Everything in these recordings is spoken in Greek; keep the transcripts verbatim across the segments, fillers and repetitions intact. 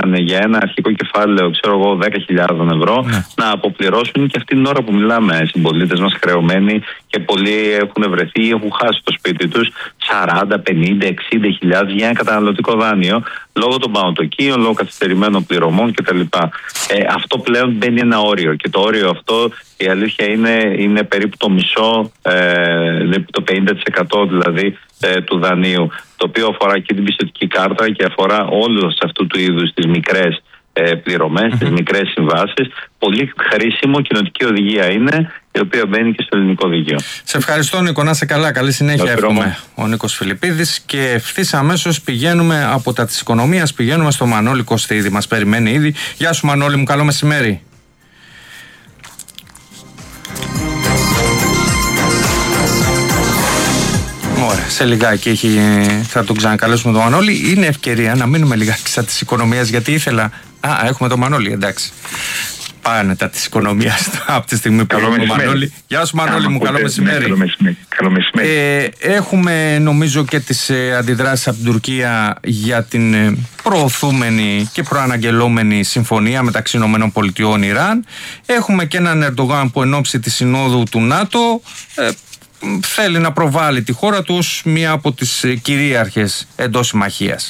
θέλανε για ένα αρχικό κεφάλαιο, ξέρω εγώ, δέκα χιλιάδες ευρώ, ναι. να αποπληρώσουν και αυτή την ώρα που μιλάμε οι συμπολίτες μας χρεωμένοι και πολλοί έχουν βρεθεί ή έχουν χάσει το σπίτι τους σαράντα, πενήντα, εξήντα χιλιάδες για ένα καταναλωτικό δάνειο λόγω των πανωτοκίων, λόγω καθυστερημένων πληρωμών κτλ. Ε, αυτό πλέον μπαίνει ένα όριο και το όριο αυτό η αλήθεια είναι, είναι περίπου το μισό, ε, το πενήντα τοις εκατό δηλαδή ε, του δανείου, το οποίο αφορά και την πιστωτική κάρτα και αφορά όλους αυτού του είδους τις μικρές ε, πληρωμές, mm-hmm. τις μικρές συμβάσεις. Πολύ χρήσιμο, κοινοτική οδηγία είναι, η οποία μπαίνει και στο ελληνικό δίκαιο. Σε ευχαριστώ, Νίκο, να είσαι καλά. Καλή συνέχεια εύχομαι. Ο Νίκος Φιλιππίδης. Και ευθύς αμέσως πηγαίνουμε από τα της οικονομίας, πηγαίνουμε στο Μανώλη Κωστίδη. Μας περιμένει ήδη. Γεια σου, Μανώλη μου, καλό μεσημέρι. Ωραία, σε λιγάκι έχει, θα τον ξανακαλέσουμε τον Μανώλη. Είναι ευκαιρία να μείνουμε λιγάκι στα της οικονομίας, γιατί ήθελα. Α, έχουμε τον Μανώλη, εντάξει. Πάνε τα της οικονομίας από τη στιγμή που έχουμε τον Μανώλη. Γεια σου, Μανώλη μου, καλό μεσημέρι. Καλό μεσημέρι. Καλό μεσημέρι. Ε, έχουμε νομίζω και τις ε, αντιδράσεις από την Τουρκία για την ε, προωθούμενη και προαναγγελόμενη συμφωνία μεταξύ ΗΠΑ και Ιράν. Έχουμε και έναν Ερντογάν που εν ώψη της συνόδου του ΝΑΤΟ ε, θέλει να προβάλλει τη χώρα του ως μία από τις ε, κυρίαρχες εντός συμμαχίας.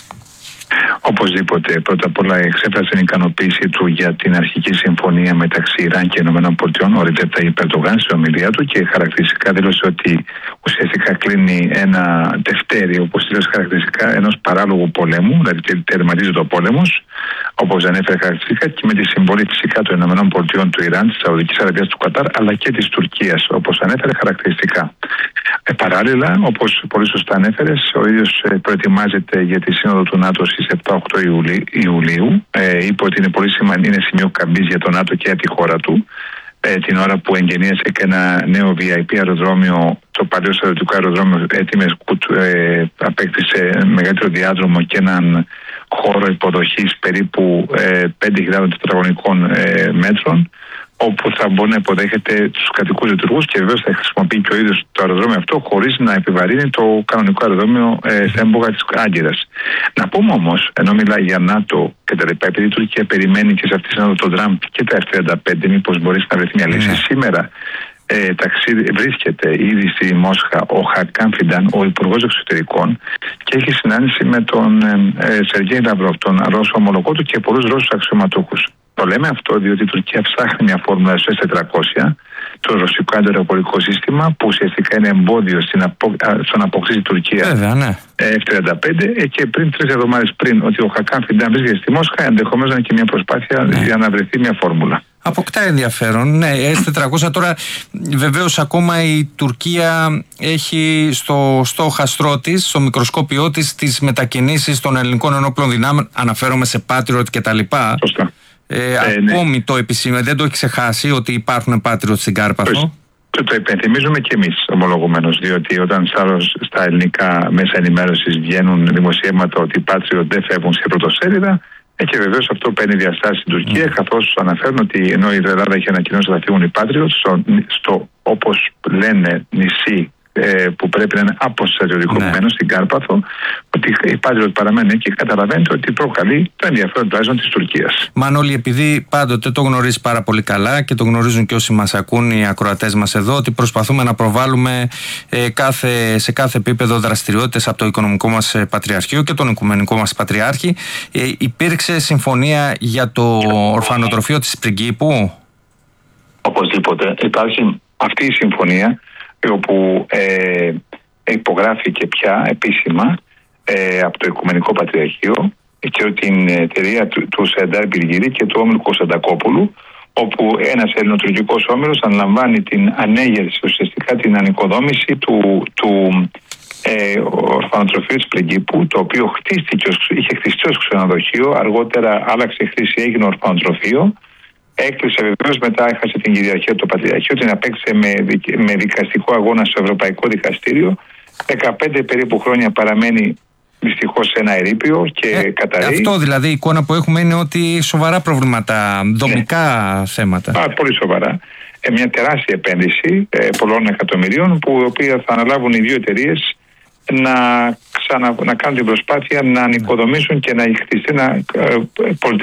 Οπωσδήποτε, πρώτα απ' όλα εξέφρασε την ικανοποίησή του για την αρχική συμφωνία μεταξύ Ιράν και ΗΠΑ, ο Ρετζέπ Ταγιπ Ερντογάν, στην ομιλία του, και χαρακτηριστικά δήλωσε ότι ουσιαστικά κλείνει ένα τευτέρι, όπως δήλωσε χαρακτηριστικά, ενός παράλογου πολέμου, δηλαδή τερματίζεται ο πόλεμος, όπως ανέφερε χαρακτηριστικά, και με τη συμβολή φυσικά των ΗΠΑ, του Ιράν, της Σαουδικής Αραβίας, του Κατάρ, αλλά και της Τουρκίας, όπως ανέφερε χαρακτηριστικά. Ε, παράλληλα, όπως πολύ σωστά ανέφερες, ο ίδιος ε, προετοιμάζεται για τη σύνοδο του ΝΑΤΟ στις επτά οκτώ Ιουλίου. Ε, είπε ότι είναι πολύ σημαντικό, είναι σημείο καμπής για το ΝΑΤΟ και για τη χώρα του. Ε, την ώρα που εγγενίασε και ένα νέο βι άι πι αεροδρόμιο, το παλιό στρατιωτικό αεροδρόμιο έτοιμες, ε, απέκτησε μεγαλύτερο διάδρομο και έναν χώρο υποδοχής περίπου ε, πέντε χιλιάδες τετραγωνικών ε, μέτρων, όπου θα μπορεί να υποδέχεται τους κατοικούς λειτουργούς και βεβαίως θα χρησιμοποιεί και ο ίδιος το αεροδρόμιο αυτό χωρίς να επιβαρύνει το κανονικό αεροδρόμιο ε, στα έμπογα της Άγκυρας. Να πούμε όμως, ενώ μιλάει για ΝΑΤΟ και τα λοιπά, επειδή η Τουρκία περιμένει και σε αυτή τη σύνοδο τον Τραμπ και τα εφ τριάντα πέντε, μήπως μπορείς να βρεθεί μια λύση. Mm. Σήμερα ε, ταξίδι, βρίσκεται ήδη στη Μόσχα ο Χακάν Φιντάν, ο Υπουργός Εξωτερικών, και έχει συνάντηση με τον ε, ε, Σεργέη Λαυρόφ, τον Ρώσο ομολογό του, και πολλούς Ρώσους αξιωματούχους. Το λέμε αυτό διότι η Τουρκία ψάχνει μια φόρμουλα στο ες τετρακόσια, το ρωσικό αντιαεροπορικό σύστημα, που ουσιαστικά είναι εμπόδιο στην απο, στον αποκτήσει Τουρκία Βέβαια, ναι. εφ τριάντα πέντε, και πριν τρεις εβδομάδες πριν ότι ο Χακάν Φιντάν βρίσκεται στη Μόσχα, ενδεχομένως να είναι και μια προσπάθεια ναι. για να βρεθεί μια φόρμουλα. Αποκτά ενδιαφέρον. Ναι, ες τετρακόσια τώρα βεβαίως ακόμα η Τουρκία έχει στο στόχαστρό της, στο μικροσκόπιό της, τις μετακινήσεις των ελληνικών ενόπλων δυνάμεων. Αναφέρομαι σε Patriot κτλ. Σωστά. Ε, ε, ακόμη ναι. το επισήμει, δεν το έχει ξεχάσει ότι υπάρχουν Patriot στην Κάρπαθο. Το, το υπενθυμίζουμε και εμείς ομολογουμένως, διότι όταν στα ελληνικά μέσα ενημέρωσης βγαίνουν δημοσιεύματα ότι οι Patriot δεν φεύγουν σε πρωτοσέλιδα, ε, και βεβαίως αυτό παίρνει διαστάσεις στην Τουρκία, mm. καθώς αναφέρουν ότι ενώ η Ελλάδα έχει ανακοινώσει ότι θα φύγουν οι Patriot στο, στο όπως λένε νησί, που πρέπει να είναι αποστρατιωτικοποιημένο ναι. στην Κάρπαθο, ότι οι Patriot παραμένουν εκεί, και καταλαβαίνετε ότι προκαλεί το ενδιαφέρον τουλάχιστον της Τουρκίας. Μανώλη, επειδή πάντοτε το γνωρίζει πάρα πολύ καλά και το γνωρίζουν και όσοι μας ακούν, οι ακροατές μας εδώ, ότι προσπαθούμε να προβάλλουμε ε, κάθε, σε κάθε επίπεδο δραστηριότητες από το οικονομικό μας πατριαρχείο και τον οικουμενικό μας πατριάρχη. Ε, υπήρξε συμφωνία για το ορφανοτροφείο της Πριγκίπου? Οπωσδήποτε. Υπάρχει αυτή η συμφωνία, όπου ε, υπογράφηκε πια επίσημα ε, από το Οικουμενικό Πατριαρχείο και την εταιρεία του, του Σεντάρ Πυργυρή και του όμιλου Κωνσταντακόπουλου, όπου ένας ελληνοτουρκικός όμιλος αναλαμβάνει την ανέγερση, ουσιαστικά την ανοικοδόμηση του, του ε, ορφανοτροφείου της Πριγκίπου, το οποίο χτίστηκε, είχε χτιστεί ως ξενοδοχείο, αργότερα άλλαξε χρήση, έγινε ορφανοτροφείο. Έκλεισε βεβαίως, μετά έχασε την κυριαρχία του Πατριαρχείου, την απέκτησε με, με δικαστικό αγώνα στο Ευρωπαϊκό Δικαστήριο. δεκαπέντε περίπου χρόνια παραμένει δυστυχώς σε ένα ερείπιο και ε, καταρρεί. Αυτό δηλαδή η εικόνα που έχουμε είναι ότι σοβαρά προβλήματα, δομικά ναι. θέματα. Α, πολύ σοβαρά. Ε, μια τεράστια επένδυση ε, πολλών εκατομμυρίων, που η οποία θα αναλάβουν οι δύο εταιρείες να, ξανα, να κάνουν την προσπάθεια να ανοικοδομήσουν και να χτιστεί ένα ε,